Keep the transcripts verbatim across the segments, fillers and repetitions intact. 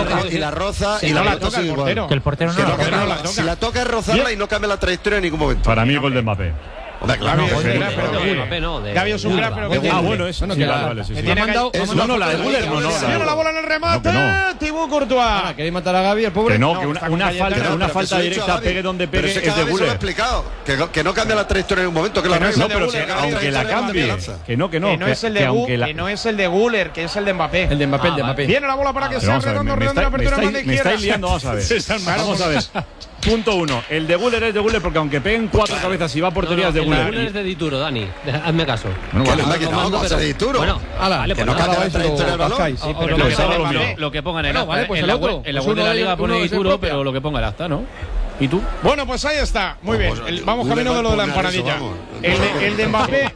toca, y la roza si y no la la toca el igual. portero. Que el portero no, Que la no, toca. que no la toca. Si la toca es rozarla y no cambia la trayectoria en ningún momento. Para mí, gol de Mbappé. Hombre, claro. Gavi es un Sí, crack, sí, pero sí. Guller. Mbappé no, de- Gavi es un de crack, Alba. pero De que Guller. tiene- Ah, bueno, eso bueno, sí, que vale, la- vale, sí, que sí. tiene Me ha que- mandado- es no, no, la de Guller no, no, la de- Viene la bola en el remate. No, que Thibaut Courtois. Ah, ¿queréis matar a Gavi, el pobre? Que no, No, que una, está con una Cayetano. falta, No, una pero que falta se lo he dicho directa a Gavi. pegue donde Pero pegue ese es de Gavi se lo ha Guller. explicado. Que, que no cambia la trayectoria en un momento, que la Que no es arregla. el de pero Guller, que que aunque la trayectoria cambie, lanza. que no, que no, Que no es el de que Gu- aunque la- que no es el de Guller, que es el de Mbappé. El de Mbappé, el de Ah, Mbappé. Viene la bola para que Pero sea vamos a ver, redondo, me, me redondo, está- apertura me en banda estáis, me izquierda. estáis liando, vamos a ver. Vamos a ver. Punto uno. El de Guller es de Guller porque aunque peguen cuatro cabezas y va a portería es de el de Guller. Guller es de Dituro, Dani. Hazme caso. Bueno, Que vale. le da que no, Mando, vamos a pero- ser Dituro. Bueno, Ala, vale, que pues no nada. cambia la vais y lo trayectoria del balón. cascáis. O- o Sí, lo pero que pues ponga- ahora lo lo- mismo. lo que ponga en el Bueno, acta. vale, pues en el la otro. web, en la Pues web de uno la es- liga pone uno es el Dituro, propio. pero lo que ponga el acta, ¿no? ¿Y tú? Bueno, pues ahí está. Muy bien. Vamos, El- vamos Guller camino va de lo de la a impugnar eso, empanadilla. vamos. El de, el de Mbappé.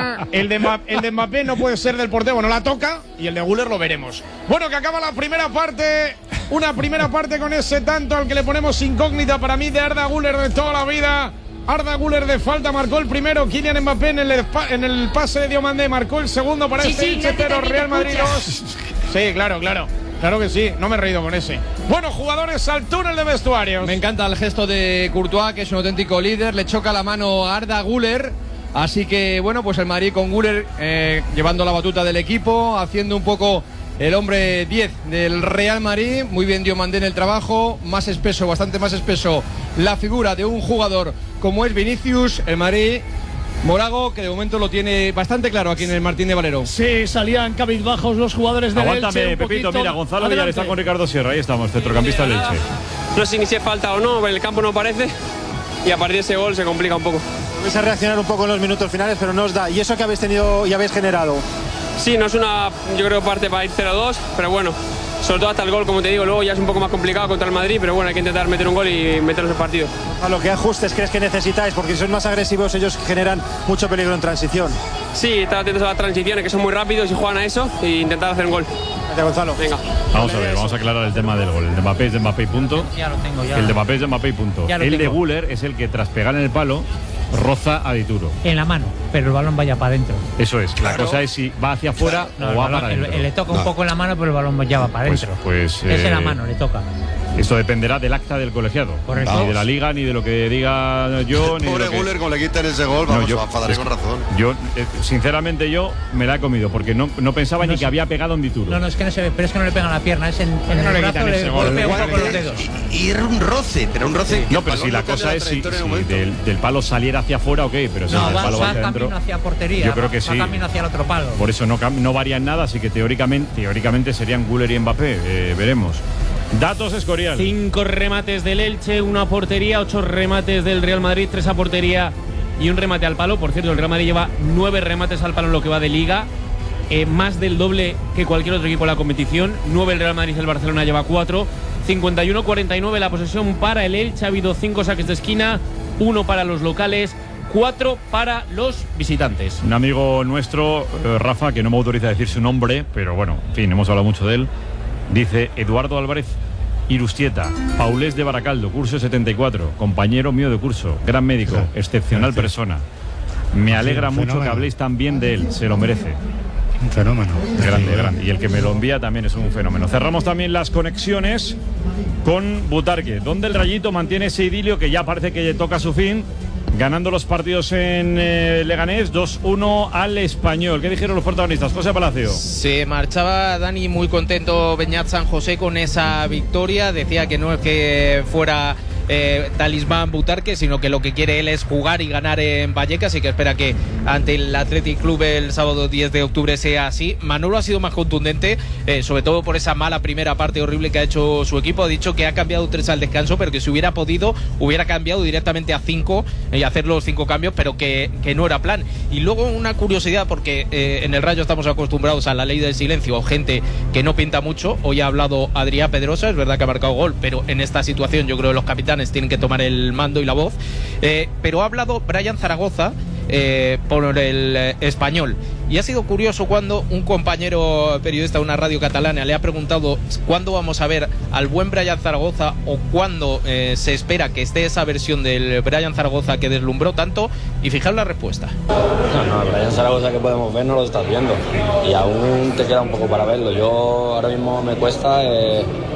El de, Mba- el de Mbappé no puede ser del portero. Bueno, la toca. Y el de Guller lo veremos. Bueno, que acaba la primera parte. Una primera parte con ese tanto al que le ponemos incógnita para mí de Arda Güler de toda la vida. Arda Güler de falta marcó el primero. Kylian Mbappé en el, espa- en el pase de Diomandé marcó el segundo para Sí, este sí, Elche Nati, cero, Nati, te Real Madrid escuchas. dos. Sí, claro, claro. Claro que sí. No me he reído con ese. Bueno, jugadores al túnel de vestuarios. Me encanta el gesto de Courtois, que es un auténtico líder. Le choca la mano a Arda Güler. Así que, bueno, pues el Madrid con Güler eh, llevando la batuta del equipo, haciendo un poco el hombre diez del Real Madrid. Muy bien Diomandé en el trabajo. Más espeso, bastante más espeso la figura de un jugador como es Vinicius. El Madrid, Morago, que de momento lo tiene bastante claro aquí en el Martín de Valero. Sí, salían cabizbajos los jugadores del Elche. Aguántame, un Pepito. poquito. Mira, Gonzalo Villar Adelante. está con Ricardo Sierra. Ahí estamos, centrocampista del Elche. No sé ni si es falta o no, en el campo no parece. Y a partir de ese gol se complica un poco. Vais a reaccionar un poco en los minutos finales, pero no os da. ¿Y eso que habéis tenido y habéis generado? Sí, no es una, yo creo, parte para ir cero dos, pero bueno, sobre todo hasta el gol, como te digo, luego ya es un poco más complicado contra el Madrid, pero bueno, hay que intentar meter un gol y meternos el partido. A lo que ajustes crees que necesitáis, porque si sois más agresivos, ellos generan mucho peligro en transición. Sí, estar atentos a las transiciones, que son muy rápidos y juegan a eso, e intentar hacer un gol. Gracias, Gonzalo. Venga. Vamos a ver, vamos a aclarar el tema del gol. El de Mbappé es de Mbappé y punto. Ya lo tengo, ya. El de Mbappé es de Mbappé y punto. Ya lo El de tengo. Güler es el que tras pegar en el palo roza a Dituro. En la mano, pero el balón vaya para adentro. Eso es. La Claro. cosa es si va hacia afuera No, o el va balón- para el- adentro. le toca No. un poco en la mano, pero el balón ya va para Pues, adentro. pues es en la eh, mano, le toca. Esto dependerá del acta del colegiado. Correcto. Ni de la liga, ni de lo que diga yo, ni de Pobre lo que... Guller, como le quiten ese gol, No, vamos, yo- a enfadar es con que razón. Yo, eh, sinceramente, yo me la he comido porque no, no pensaba No ni sé. que había pegado en Dituro. No, no, es que no se ve, pero es que no le pegan la pierna, es en, en no el le brazo, quitan le ese gol. golpea un Igual poco los que- dedos. Y, y era un roce, pero un roce. que No, el pero balón si la no cambia cosa es si, trayectoria en un si momento. del, del palo saliera hacia afuera, ok, pero si No, el va, palo va va hacia camino adentro. hacia portería. Yo creo que va, sí. Va camino hacia el otro palo. Por eso no, cam- no varía en nada, así que teóricamente, teóricamente serían Güler y Mbappé. Eh, veremos. Datos Escorial. Cinco remates del Elche, una a portería, ocho remates del Real Madrid, tres a portería y un remate al palo. Por cierto, el Real Madrid lleva nueve remates al palo en lo que va de Liga, eh, más del doble que cualquier otro equipo en la competición. Nueve el Real Madrid, el Barcelona lleva cuatro. cincuenta y uno cuarenta y nueve la posesión para el Elche. Ha habido cinco saques de esquina, uno para los locales, cuatro para los visitantes. Un amigo nuestro, eh, Rafa, que no me autoriza a decir su nombre, pero bueno, en fin, hemos hablado mucho de él. Dice Eduardo Álvarez Irustieta, Paulés de Baracaldo, curso setenta y cuatro, compañero mío de curso, gran médico, excepcional persona. Me alegra mucho fenómeno. que habléis tan bien de él, se lo merece. Un fenómeno. Grande, grande. Y el que me lo envía también es un fenómeno. Cerramos también las conexiones con Butarque, donde el Rayito mantiene ese idilio que ya parece que toca su fin, ganando los partidos en eh, Leganés dos uno al Español. ¿Qué dijeron los protagonistas? José Palacio. Se marchaba Dani muy contento Beñat San José con esa victoria. Decía que no es que fuera eh, talismán Butarque, sino que lo que quiere él es jugar y ganar en Vallecas, y que espera que ante el Athletic Club el sábado diez de octubre sea así. Manolo ha sido más contundente, eh, sobre todo por esa mala primera parte horrible que ha hecho su equipo. Ha dicho que ha cambiado tres al descanso, pero que si hubiera podido hubiera cambiado directamente a cinco y hacer los cinco cambios, pero que, que no era plan. Y luego una curiosidad, porque eh, en el Rayo estamos acostumbrados a la ley del silencio, gente que no pinta mucho. Hoy ha hablado Adrián Pedrosa, es verdad que ha marcado gol, pero en esta situación yo creo que los capitanes tienen que tomar el mando y la voz. Eh, pero ha hablado Brian Zaragoza eh, por el eh, Español, y ha sido curioso cuando un compañero periodista de una radio catalana le ha preguntado cuándo vamos a ver al buen Brian Zaragoza, o cuándo eh, se espera que esté esa versión del Brian Zaragoza que deslumbró tanto, y fijaos la respuesta. No, no, el Brian Zaragoza que podemos ver no lo estás viendo, y aún te queda un poco para verlo. Yo ahora mismo me cuesta eh,